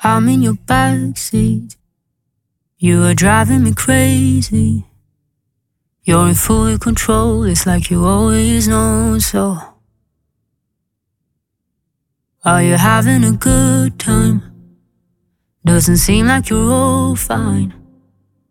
I'm in your backseat. You are driving me crazy. You're in full control, it's like you always know. So, are you having a good time? Doesn't seem like you're all fine.